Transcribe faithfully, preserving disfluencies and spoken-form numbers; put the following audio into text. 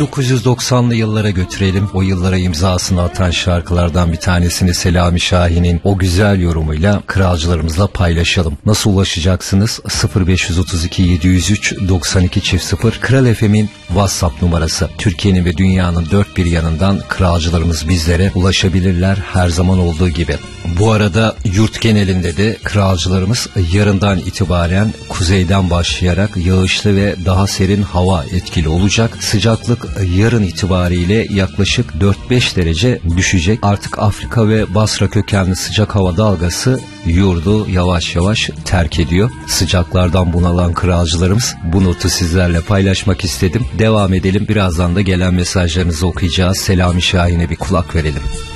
dokuz yüz doksanlı yıllara götürelim. O yıllara imzasını atan şarkılardan bir tanesini Selami Şahin'in o güzel yorumuyla kralcılarımızla paylaşalım. Nasıl ulaşacaksınız? sıfır beş otuz iki yedi yüz üç doksan iki çift sıfır Kral F M'in WhatsApp numarası. Türkiye'nin ve dünyanın dört bir yanından kralcılarımız bizlere ulaşabilirler her zaman olduğu gibi. Bu arada yurt genelinde de kralcılarımız yarından itibaren kuzeyden başlayarak yağışlı ve daha serin hava etkili olacak. Sıcaklık yarın itibariyle yaklaşık dört beş derece düşecek. Artık Afrika ve Basra kökenli sıcak hava dalgası yurdu yavaş yavaş terk ediyor. Sıcaklardan bunalan kralcılarımız, bu notu sizlerle paylaşmak istedim. Devam edelim. Birazdan da gelen mesajlarınızı okuyacağız. Selami Şahin'e bir kulak verelim.